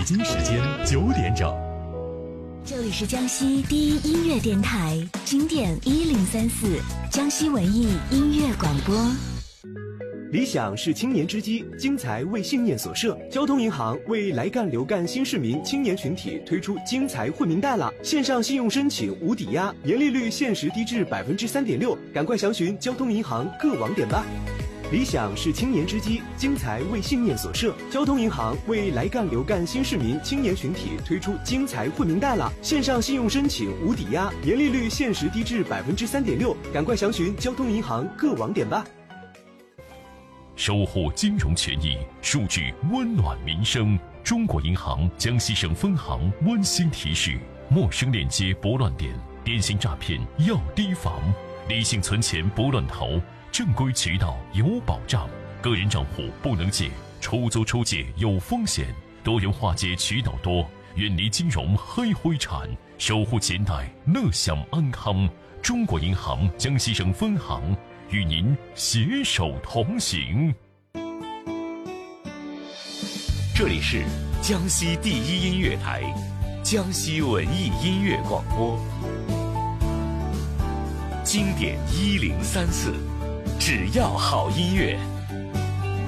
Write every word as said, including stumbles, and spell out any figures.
京时间九点整。 这里是江西第一音乐电台，经典一零三四，江西文艺音乐广播。 理想是青年之基，精彩为信念所设。交通银行为来干留干新市民青年群体推出精彩惠民贷了，线上信用申请无抵押，年利率限时低至百分之三点六，赶快详询交通银行各网点吧。理想是青年之基，精彩为信念所设。交通银行为来干留干新市民青年群体推出精彩惠民贷了，线上信用申请无抵押，年利率限时低至百分之三点六，赶快详询交通银行各网点吧。 守护金融权益，数据温暖民生。中国银行江西省分行温馨提示：陌生链接拨乱点，电信诈骗要提防，理性存钱不乱投，正规渠道有保障，个人账户不能借，出租出借有风险，多元化解渠道多，远离金融黑灰产，守护钱袋乐享安康。中国银行江西省分行与您携手同行。 这里是江西第一音乐台，江西文艺音乐广播，经典一零三四，只要好音乐。